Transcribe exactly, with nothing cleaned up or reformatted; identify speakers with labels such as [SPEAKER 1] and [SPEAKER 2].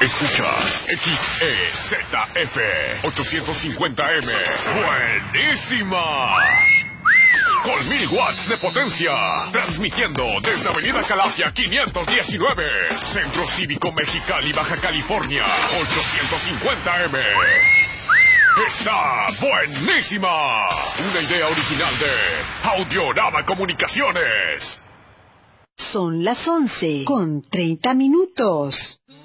[SPEAKER 1] Escuchas X E Z F ochocientos cincuenta M. ¡Buenísima! Con mil watts de potencia. Transmitiendo desde Avenida Calafia quinientos diecinueve. Centro Cívico Mexicali, Baja California. ochocientos cincuenta M. Está buenísima. Una idea original de Audiorama Comunicaciones.
[SPEAKER 2] Son las once con treinta minutos.